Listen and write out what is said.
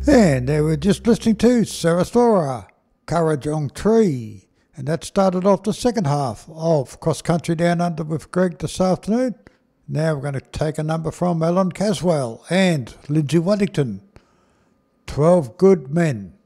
And they were just listening to Sarasora, Courage on Tree. And that started off the second half of Cross Country Down Under with Greg this afternoon. Now we're going to take a number from Alan Caswell and Lindsay Waddington, 12 Good Men.